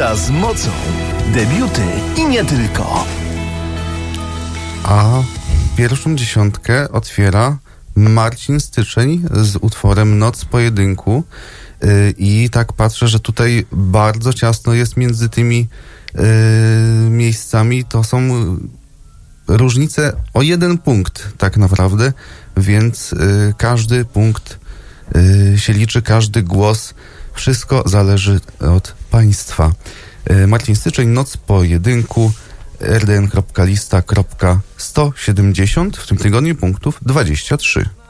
Lista z mocą. Debiuty i nie tylko. A pierwszą dziesiątkę otwiera Marcin Styczeń z utworem Noc Pojedynku. I tak patrzę, że tutaj bardzo ciasno jest między tymi miejscami. To są różnice o 1 punkt tak naprawdę, więc każdy punkt się liczy, każdy głos, wszystko zależy od państwa. Marcin Styczeń, Noc Pojedynku, rdn.lista.170, w tym tygodniu punktów 23.